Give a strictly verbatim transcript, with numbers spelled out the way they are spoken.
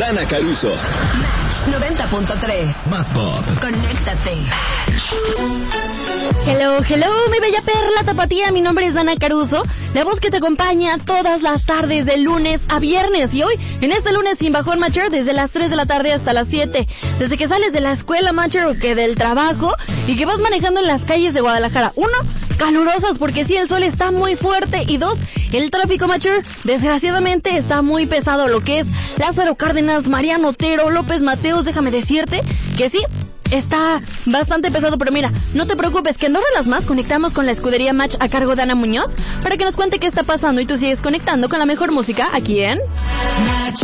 Dana Caruso. Match noventa punto tres. Más pop. Conéctate. Hello, hello, mi bella perla tapatía. Mi nombre es Dana Caruso, la voz que te acompaña todas las tardes de lunes a viernes. Y hoy, en este lunes sin bajón, Matcher, desde las tres de la tarde hasta las siete. Desde que sales de la escuela, Matcher, o que del trabajo, y que vas manejando en las calles de Guadalajara. Uno, calurosas, porque sí, el sol está muy fuerte. Y dos, el tráfico, Matcher, desgraciadamente está muy pesado. Lo que es Lázaro Cárdenas, Mariano Otero, López Mateos, déjame decirte que sí, está bastante pesado, pero mira, no te preocupes, que en dos horas más conectamos con la escudería Match a cargo de Ana Muñoz para que nos cuente qué está pasando y tú sigues conectando con la mejor música aquí en Match